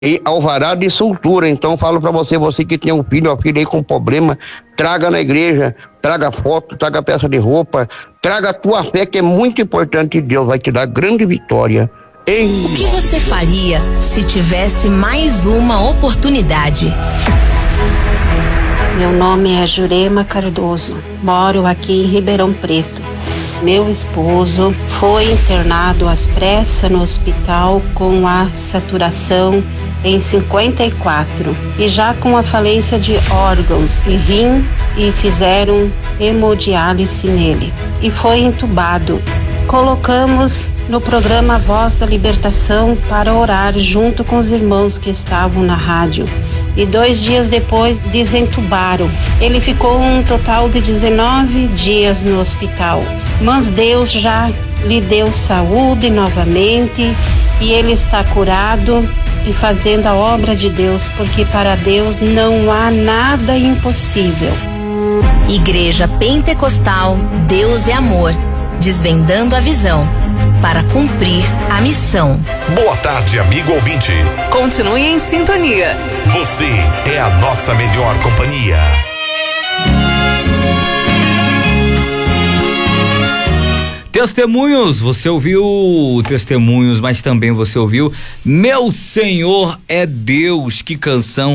e alvará de soltura. Então falo para você que tem um filho ou filha aí com problema, traga na igreja, traga foto, traga peça de roupa, traga a tua fé, que é muito importante, e Deus vai te dar grande vitória. O que você faria se tivesse mais uma oportunidade? Meu nome é Jurema Cardoso, moro aqui em Ribeirão Preto. Meu esposo foi internado às pressas no hospital com a saturação em 54 e já com a falência de órgãos e rim, e fizeram hemodiálise nele e foi entubado. Colocamos no programa Voz da Libertação para orar junto com os irmãos que estavam na rádio. E 2 dias depois desentubaram. Ele ficou um total de 19 dias no hospital. Mas Deus já lhe deu saúde novamente e ele está curado e fazendo a obra de Deus, porque para Deus não há nada impossível. Igreja Pentecostal Deus é Amor, desvendando a visão para cumprir a missão. Boa tarde, amigo ouvinte. Continue em sintonia. Você é a nossa melhor companhia. Testemunhos, você ouviu testemunhos, mas também você ouviu Meu Senhor é Deus. Que canção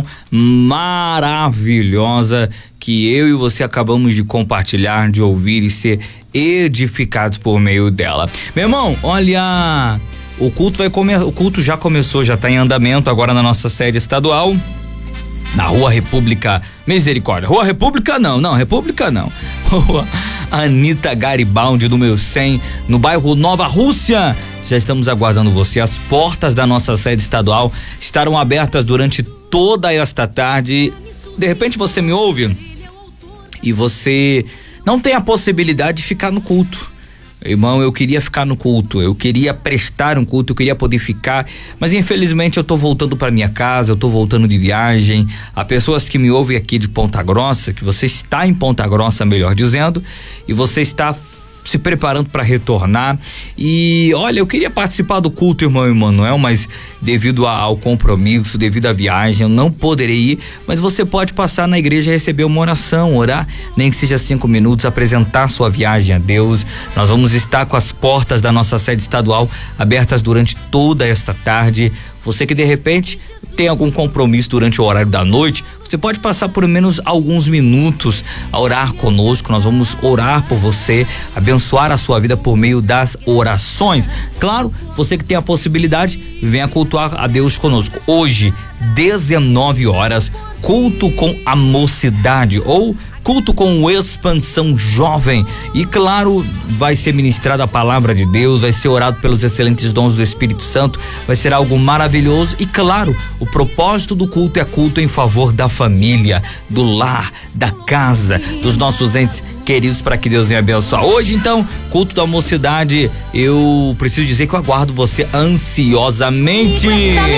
maravilhosa que eu e você acabamos de compartilhar, de ouvir e ser edificados por meio dela. Meu irmão, olha, o culto vai começar, o culto já começou, já está em andamento agora na nossa sede estadual, na Rua República, misericórdia, Rua República não, República não, Rua Anita Garibaldi, número 100, no bairro Nova Rússia. Já estamos aguardando você. As portas da nossa sede estadual estarão abertas durante toda esta tarde. De repente você me ouve e você não tem a possibilidade de ficar no culto. Irmão, eu queria ficar no culto, eu queria prestar um culto, eu queria poder ficar, mas infelizmente eu tô voltando para minha casa, eu tô voltando de viagem. Há pessoas que me ouvem aqui de Ponta Grossa, que você está em Ponta Grossa, melhor dizendo, e você está se preparando para retornar. E olha, eu queria participar do culto, irmão Emanuel, mas devido ao compromisso, devido à viagem, eu não poderei ir. Mas você pode passar na igreja e receber uma oração, orar, nem que seja 5 minutos, apresentar sua viagem a Deus. Nós vamos estar com as portas da nossa sede estadual abertas durante toda esta tarde. Você que de repente tem algum compromisso durante o horário da noite, você pode passar por menos alguns minutos a orar conosco. Nós vamos orar por você, abençoar a sua vida por meio das orações. Claro, você que tem a possibilidade, venha cultuar a Deus conosco. Hoje, 19 horas, culto com a mocidade ou culto com Expansão Jovem. E claro, vai ser ministrada a palavra de Deus, vai ser orado pelos excelentes dons do Espírito Santo, vai ser algo maravilhoso. E claro, o propósito do culto é culto em favor da família, do lar, da casa, dos nossos entes queridos, para que Deus venha abençoar. Hoje então, culto da mocidade, eu preciso dizer que eu aguardo você ansiosamente.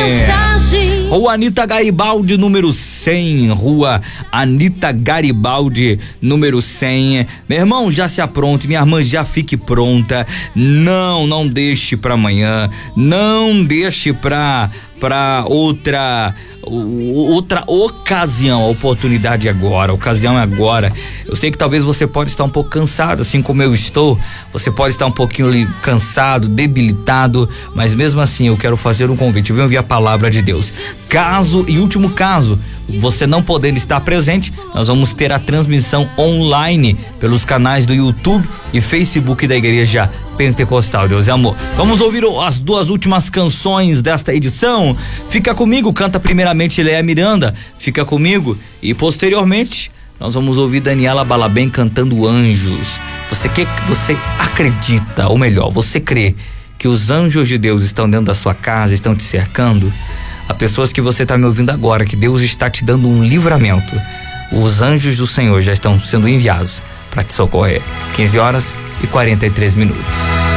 Rua Anita Garibaldi, número 100, Rua Anita Garibaldi, número 100. Meu irmão, já se apronte, minha irmã, já fique pronta. Não deixe para amanhã, não deixe para outra ocasião. A oportunidade agora, a ocasião é agora. Eu sei que talvez você pode estar um pouco cansado, assim como eu estou. Você pode estar um pouquinho cansado, debilitado, mas mesmo assim eu quero fazer um convite. Eu venho ouvir a palavra de Deus. Caso, em último caso, você não podendo estar presente, nós vamos ter a transmissão online pelos canais do YouTube e Facebook da Igreja Pentecostal Deus é Amor. Vamos ouvir as 2 últimas canções desta edição. Fica comigo, canta primeiramente Léa Miranda, Fica Comigo, e posteriormente nós vamos ouvir Daniela Balabem cantando Anjos. Você acredita, ou melhor, você crê que os anjos de Deus estão dentro da sua casa, estão te cercando? Há pessoas que você está me ouvindo agora, que Deus está te dando um livramento. Os anjos do Senhor já estão sendo enviados para te socorrer. 15 horas e 43 minutos.